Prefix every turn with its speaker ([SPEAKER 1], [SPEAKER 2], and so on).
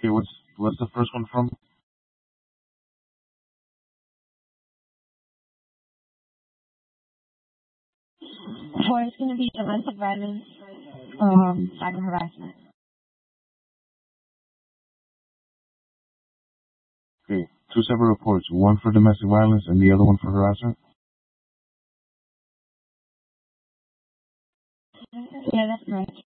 [SPEAKER 1] Okay, what's the first one from?
[SPEAKER 2] Four is going to be domestic violence, cyber harassment.
[SPEAKER 1] Okay, two separate reports. One for domestic violence and the other one for harassment.
[SPEAKER 2] Yeah, that's correct.